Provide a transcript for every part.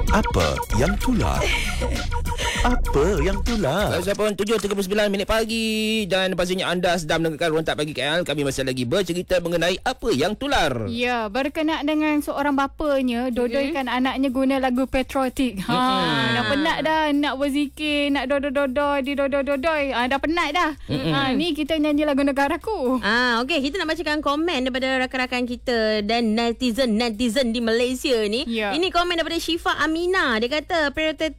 Apa yang tular? Apa yang tular? 7.39 pagi dan pastinya anda sedang mendengarkan Ruang Tak Pagi KL. Kami masih lagi bercerita mengenai apa yang tular. Ya, berkenaan dengan seorang bapanya dodoikan anaknya guna lagu patriotik. Dah penat dah nak berzikir, nak dodoi di dodoi. Dah penat dah. Ni kita nyanyi lagu negaraku. Okey, kita nak bacakan komen daripada rakan-rakan kita dan netizen di Malaysia ni. Ya. Ini komen daripada Syifa Amina. Dia kata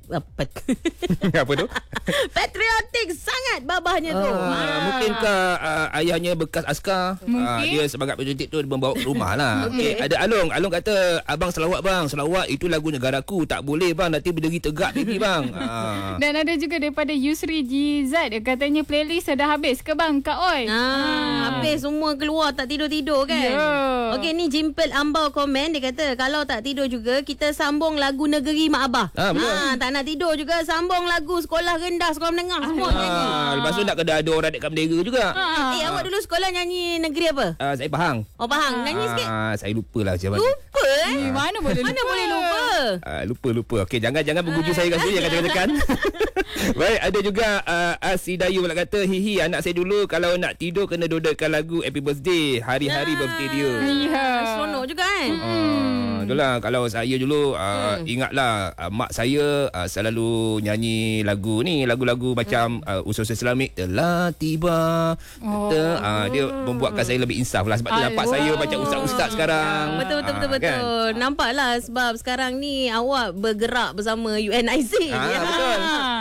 Apa tu? patriotik sangat babahnya tu. Mungkinkah ayahnya bekas askar? Mungkin. Dia sebagai patriotik tu membawa ke rumah lah. Okay. Ada Along kata, abang selawat bang, selawat itu lagu negaraku. Tak boleh bang, nanti berdiri tegak baby bang. Dan ada juga daripada Yusri Jizat. Dia katanya playlist dah habis ke bang Kak Oi? Habis semua keluar tak tidur-tidur kan. Ya. Okey, ni Jimpel Ambau komen. Dia kata kalau tak tidur juga kita sambung lagu Negeri Mak Abah. Betul. Tak nak tidur juga sambung lagu sekolah rendah, sekolah menengah semua nyanyi. Lepas tu nak kena ada orang dekat bendera juga. Awak dulu sekolah nyanyi negeri apa? Saya Pahang. Oh, Pahang. Nyanyi sikit. Saya lupalah macam mana. Lupa Mana boleh lupa? Lupa. Okey, jangan berguju saya kat sini, jangan tekan. Baik, ada juga Asidayu pula kata, hihi anak saya dulu kalau nak tidur kena dodokan lagu Happy Birthday, hari-hari birthday dia. Ya. Seronok juga kan. Itulah kalau saya dulu ingatlah mak saya selalu nyanyi lagu-lagu macam usul Islamik telah tiba. Dia membuatkan saya lebih insaf lah sebab tu nampak saya macam ustaz-ustaz sekarang. Betul. Kan? Nampaklah sebab sekarang ni awak bergerak bersama UNIC. Betul.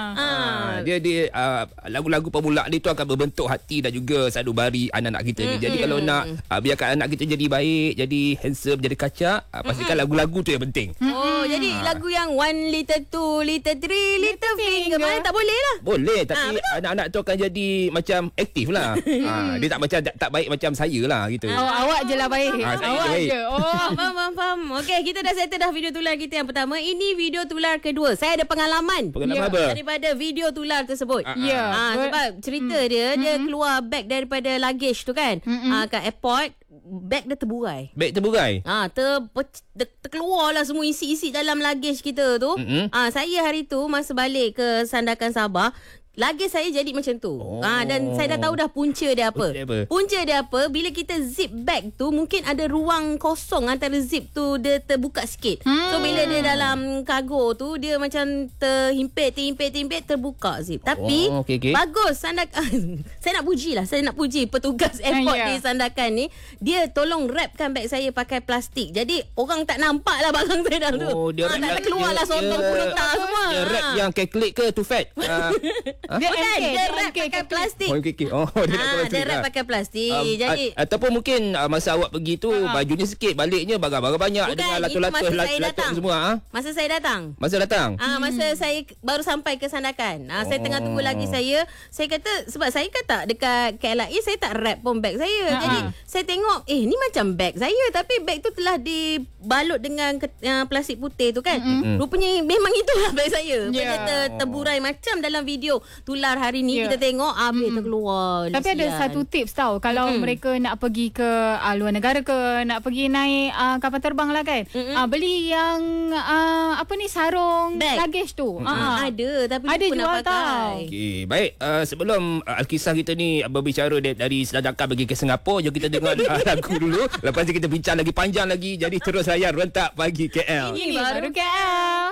Dia lagu-lagu pemula dia tu akan berbentuk hati dan juga sanubari anak-anak kita ni. Jadi kalau nak biarkan anak kita jadi baik, jadi handsome, jadi kacak, pastikan lagu-lagu tu yang penting. Jadi lagu yang 1 liter 2 liter 3 liter finger mana tak boleh lah. Boleh, tapi anak-anak tu akan jadi macam aktif lah. Dia tak macam tak baik macam saya lah gitu. Awak je lah baik. Saya Awak je baik. je. Faham. Okey, kita dah settle dah video tular kita yang pertama. Ini video tular kedua. Saya ada pengalaman. Apa? Daripada video tular tersebut. Ya. Sebab cerita dia keluar bag daripada luggage tu kan. Kat airport, bag dia terburai. Beg terburai. Terkeluarlah semua isi-isi dalam luggage kita tu. Saya hari tu masa balik ke Sandakan Sabah, luggage saya jadi macam tu. Dan saya dah tahu dah punca dia apa. Punca dia apa? Bila kita zip bag tu, mungkin ada ruang kosong antara zip tu, dia terbuka sikit. So bila dia dalam kargo tu, dia macam terhimpit, terbuka zip. Tapi bagus Sandakan. Saya nak puji petugas airport di Sandakan ni. Dia tolong wrapkan bag saya pakai plastik. Jadi orang tak nampak lah barang saya dalam tu. Dia tak terkeluar lah sontong puluh-tak semua. Dia wrap yang keklik ke too fat? Dia wrap pakai plastik. Dia wrap pakai plastik. Jadi ataupun mungkin masa awak pergi tu bajunya sikit, baliknya barang-barang banyak dengan latuk-latuk semua. Masa saya datang. Masa saya baru sampai ke Sandakan. Saya tengah tunggu lagi saya kata, sebab saya kan tak dekat KLIA, saya tak wrap pun beg saya. Jadi saya tengok, ni macam beg saya, tapi beg tu telah dibalut dengan plastik putih tu kan. Rupanya memang itulah beg saya. Dia terburai macam dalam video tular hari ni. Kita tengok habis terkeluar. Tapi ada satu tips tau. Kalau mereka nak pergi ke luar negara ke, nak pergi naik kapal terbang lah kan, beli yang sarung luggage tu. Ada, tapi ada lupa jual nak pakai. Okey, baik. Sebelum Alkisah kita ni berbicara dari Sedangkan pergi ke Singapura, jom kita dengar lagu dulu. Lepas tu kita bincang lagi panjang lagi. Jadi terus layan Rentak Pagi KL. Ini baru KL.